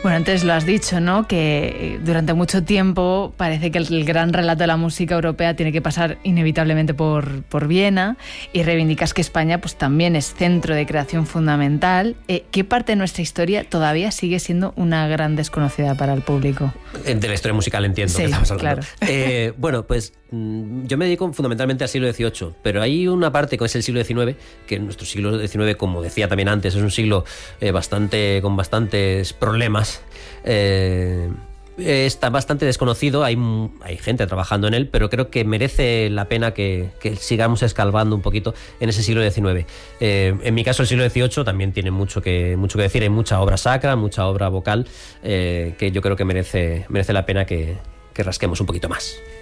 Bueno, antes lo has dicho, ¿no? Que durante mucho tiempo parece que el gran relato de la música europea tiene que pasar inevitablemente por Viena, y reivindicas que España pues también es centro de creación fundamental. ¿Qué parte de nuestra historia todavía sigue siendo una gran desconocida para el público? De la historia musical, entiendo, sí, que estamos hablando. Claro. Bueno, pues yo me dedico fundamentalmente al siglo XVIII, pero hay una parte que es el siglo XIX, que nuestro siglo XIX, como decía también antes, es un siglo con bastantes problemas. Está bastante desconocido, hay gente trabajando en él, pero creo que merece la pena que sigamos escarbando un poquito en ese siglo XIX. En mi caso, el siglo XVIII también tiene mucho que decir, hay mucha obra sacra, mucha obra vocal, que yo creo que merece la pena que rasquemos un poquito más.